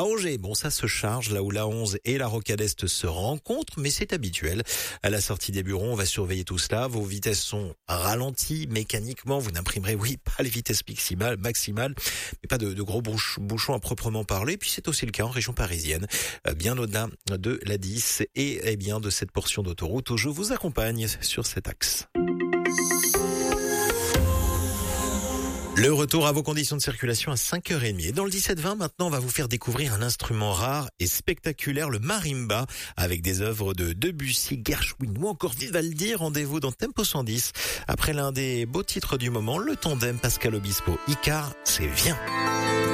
Angers, bon ça se charge, là où la 11 et la Rocade Est se rencontrent, mais c'est habituel. À la sortie des bureaux, on va surveiller tout cela. Vos vitesses sont ralenties mécaniquement. Vous n'imprimerez, pas les vitesses maximales, mais pas de gros bouchons à proprement parler. Puis c'est aussi le cas en région parisienne, bien au-delà de la 10 et bien de cette portion d'autoroute où je vous accompagne sur cet axe. Le retour à vos conditions de circulation à 5h30. Et dans le 17-20, maintenant, on va vous faire découvrir un instrument rare et spectaculaire, le marimba, avec des œuvres de Debussy, Gershwin ou encore Vivaldi. Rendez-vous dans Tempo 110. Après l'un des beaux titres du moment, le tandem Pascal Obispo. Icar, c'est Viens.